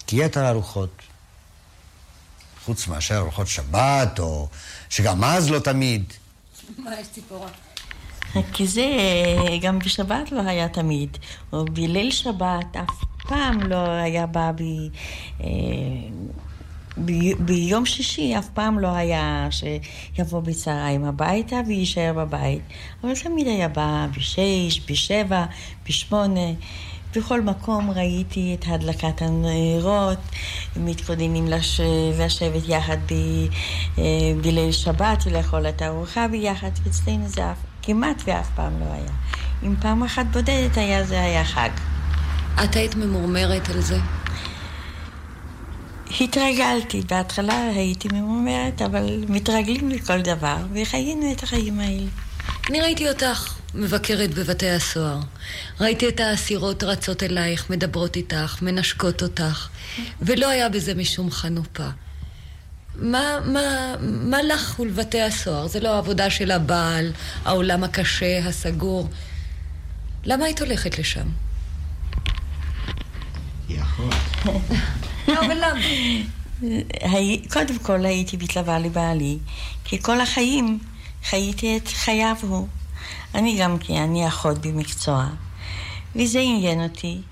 יתר ארוחות, חוץ מאשר ארוחות שבת, או שגם אז לא תמיד. מה יש ציפורה? כי זה גם בשבת לא היה תמיד, או בליל שבת אף פעם לא היה בא ביום שישי אף פעם לא היה שיבוא בצהריים הביתה ויישאר בבית, אבל תמיד היה בא ב6, ב7, ב8. בכל מקום ראיתי את הדלקת הנרות, מתכוננים לשבת יחד בליל שבת ולאכול את הארוחה ביחד, ואצלנו זה כמעט ואף פעם לא היה. אם פעם אחת בודדת היה, זה היה חג. את היית ממורמרת על זה? התרגלתי, בהתחלה הייתי ממורמרת, אבל מתרגלים לכל דבר, וחיינו את החיים האלה. אני ראיתי אותך מבקרת בבתי הסוהר. ראיתי את האסירות רצות אלייך, מדברות איתך, מנשקות אותך, ולא היה בזה משום חנופה. מה לך ולבתי הסוהר? זה לא העבודה של הבעל, העולם הקשה, הסגור. למה היית הולכת לשם? יכול. אבל למה? קודם כל הייתי מתלווה לבעלי, כי כל החיים חייתי את חייו הוא. אני גם כי אני אחות במקצוע, וזה עניין אותי.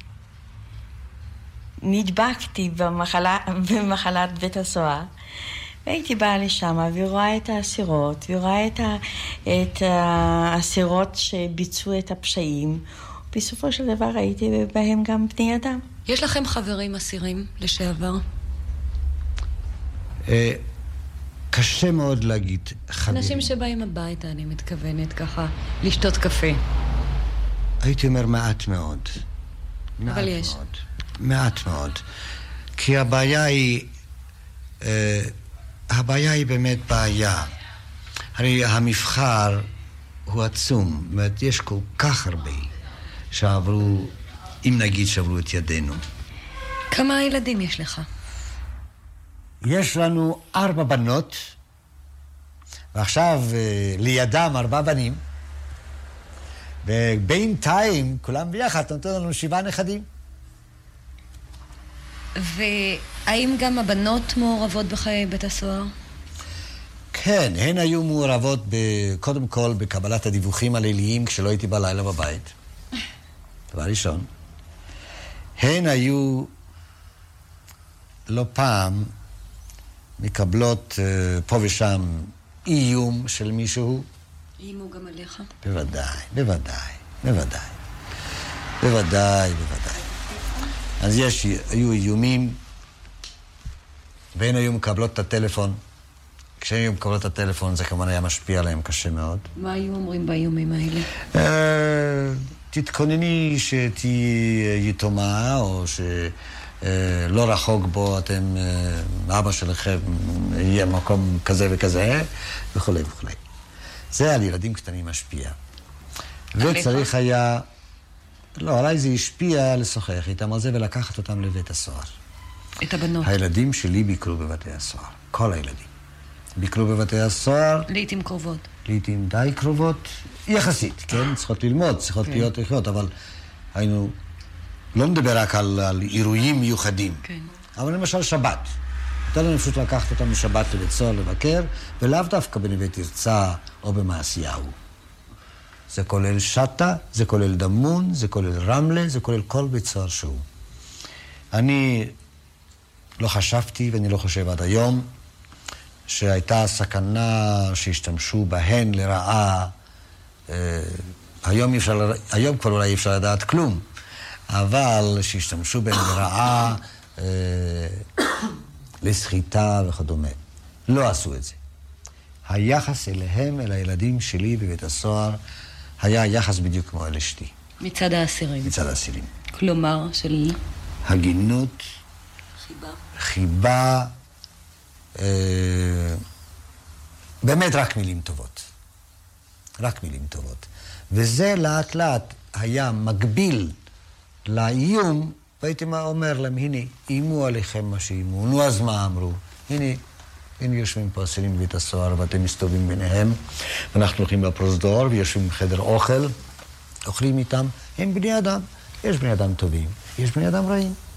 נדבקתי במחלת בית הסוהר, והייתי באה לשם ורואה את האסירות, ורואה את האסירות שביצעו את הפשעים. בסופו של דבר הייתי בהם גם בני אדם. יש לכם חברים אסירים לשעבר? קשה מאוד להגיד חברים. אנשים שבאים הביתה, אני מתכוונת ככה, לשתות קפה. הייתי אומר מעט מאוד. אבל יש. מעט מאוד. כי הבעיה היא באמת בעיה. הרי המבחר הוא עצום. זאת אומרת, יש כל כך הרבה שעברו, אם נגיד שעברו את ידינו. כמה ילדים יש לך? יש לנו 4 בנות, ועכשיו לידם 4 בנים, ובינתיים כולם ביחד נותן לנו 7 נכדים. והאם גם הבנות מעורבות בחיי בית הסוהר? כן, הן היו מעורבות קודם כל בקבלת הדיווחים הליליים כשלא הייתי בלילה בבית. דבר ראשון. הן היו לא פעם מקבלות פה ושם איום של מישהו. אימו גם עליך? בוודאי. אז היו איומים, והן היו מקבלות את הטלפון. כשהן היו מקבלות את הטלפון זה כמובן היה משפיע עליהם קשה מאוד. מה היו אומרים באיומים האלה? תתכונני שתהיי יתומה, או שלא רחוק בו אתם, אבא שלכם יהיה מקום כזה וכזה, וכו'. זה על ילדים קטנים משפיע. וצריך היה, לא, עליי זה השפיע לשוחח איתם על זה ולקחת אותם לבית הסוהר. את הבנות? הילדים שלי ביקרו בבתי הסוהר, כל הילדים. ביקרו בבתי הסוהר. לעתים קרובות. לעתים די קרובות, יחסית, כן? צריכות ללמוד, צריכות להיות לחיות, אבל היינו, לא מדבר רק על אירועים מיוחדים. כן. אבל למשל שבת. הייתה לנו פשוט לקחת אותם משבת לבית סוהר לבקר, ולאו דווקא בנווה תרצה או במעשיהו. זה כולל שטה, זה כולל דמון, זה כולל רמלה, זה כולל כל בית סוהר שהוא. אני לא חשבתי, ואני לא חושב עד היום, שהייתה סכנה שהשתמשו בהן לרעה. היום כבר אולי אי אפשר לדעת כלום, אבל שהשתמשו בהן לרעה, לסחיטה וכדומה. לא עשו את זה. היחס אליהם, אל הילדים שלי בבית הסוהר, היה יחס בדיוק כמו אל אשתי. מצד האסירים. מצד האסירים. כלומר, של הגינות, חיבה, באמת רק מילים טובות. רק מילים טובות. וזה לאט לאט היה מקביל לאיום, והייתי אומר להם, הנה, אימו עליכם מה שאימו, נו אז מה אמרו? הנה יושבים פה אסירים בבית הסוהר ואתם מסתובבים ביניהם, ואנחנו הולכים בפרוזדור ויושבים בחדר אוכל, אוכלים איתם, הם בני אדם. יש בני אדם טובים, יש בני אדם רעים.